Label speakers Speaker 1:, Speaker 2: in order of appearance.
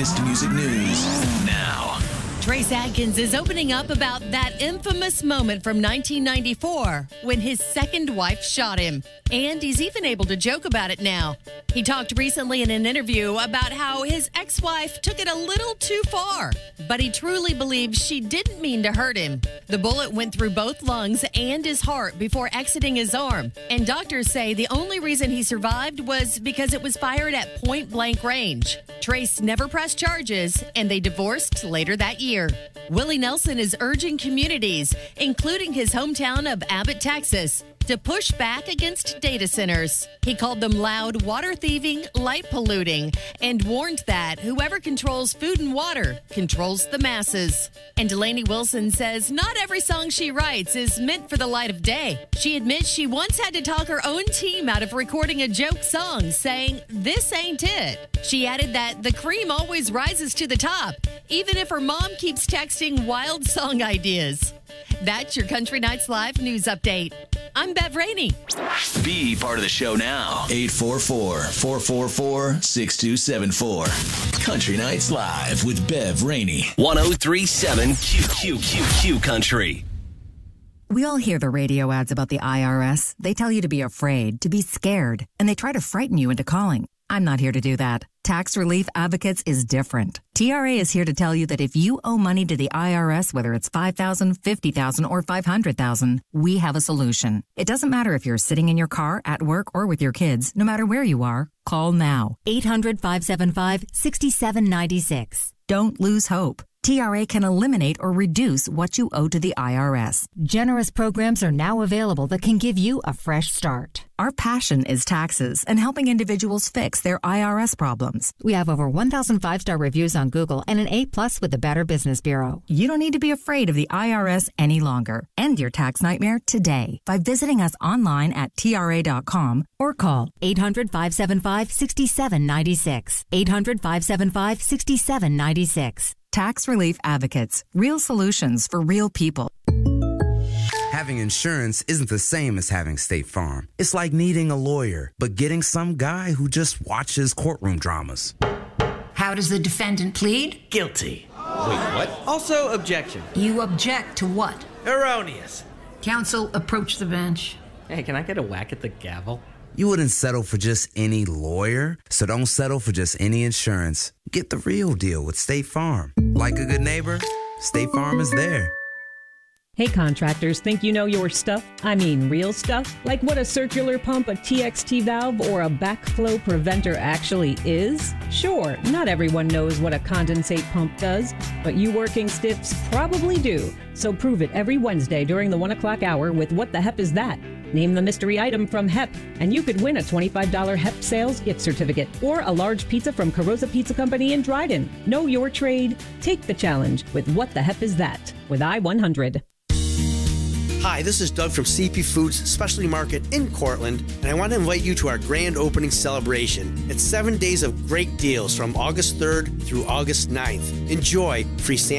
Speaker 1: latest music news now.
Speaker 2: Trace Adkins is opening up about that infamous moment from 1994 when his second wife shot him. And he's even able to joke about it now. He talked recently in an interview about how his ex-wife took it a little too far, but he truly believes she didn't mean to hurt him. The bullet went through both lungs and his heart before exiting his arm. And doctors say the only reason he survived was because it was fired at point-blank range. Trace never pressed charges, and they divorced later that year. Willie Nelson is urging communities, including his hometown of Abbott, Texas, to push back against data centers. He called them loud, water-thieving, light-polluting, and warned that whoever controls food and water controls the masses. And Delaney Wilson says not every song she writes is meant for the light of day. She admits she once had to talk her own team out of recording a joke song, saying, "This ain't it." She added that the cream always rises to the top, even if her mom keeps texting wild song ideas. That's your Country Nights Live news update. I'm Bev Rainey.
Speaker 1: Be part of the show now. 844-444-6274. Country Nights Live with Bev Rainey.
Speaker 3: 1037 QQQQ Country.
Speaker 4: We all hear the radio ads about the IRS. They tell you to be afraid, to be scared, and they try to frighten you into calling. I'm not here to do that. Tax Relief Advocates is different. TRA is here to tell you that if you owe money to the IRS, whether it's $5,000, $50,000, or $500,000, we have a solution. It doesn't matter if you're sitting in your car, at work, or with your kids. No matter where you are, call now. 800-575-6796. Don't lose hope. TRA can eliminate or reduce what you owe to the IRS.
Speaker 5: Generous programs are now available that can give you a fresh start.
Speaker 4: Our passion is taxes and helping individuals fix their IRS problems.
Speaker 5: We have over 1,000 5-star reviews on Google and an A+ with the Better Business Bureau.
Speaker 4: You don't need to be afraid of the IRS any longer. End your tax nightmare today by visiting us online at TRA.com or call
Speaker 5: 800-575-6796. 800-575-6796.
Speaker 4: Tax Relief Advocates. Real solutions for real people.
Speaker 6: Having insurance isn't the same as having State Farm. It's like needing a lawyer, but getting some guy who just watches courtroom dramas.
Speaker 7: How does the defendant plead?
Speaker 8: Guilty. Wait, what? Also, objection.
Speaker 7: You object to what?
Speaker 8: Erroneous.
Speaker 7: Counsel, approach the bench.
Speaker 8: Hey, can I get a whack at the gavel?
Speaker 6: You wouldn't settle for just any lawyer, so don't settle for just any insurance. Get the real deal with State Farm. Like a good neighbor, State Farm is there.
Speaker 9: Hey contractors, think you know your stuff? I mean real stuff? Like what a circular pump, a TXT valve, or a backflow preventer actually is? Sure, not everyone knows what a condensate pump does, but you working stiffs probably do. So prove it every Wednesday during the 1 o'clock hour with What the Hep Is That? Name the mystery item from HEP, and you could win a $25 HEP sales gift certificate or a large pizza from Carosa Pizza Company in Dryden. Know your trade. Take the challenge with What the Hep Is That? With I-100.
Speaker 10: Hi, this is Doug from CP Foods Specialty Market in Cortland, and I want to invite you to our grand opening celebration. It's 7 days of great deals from August 3rd through August 9th. Enjoy free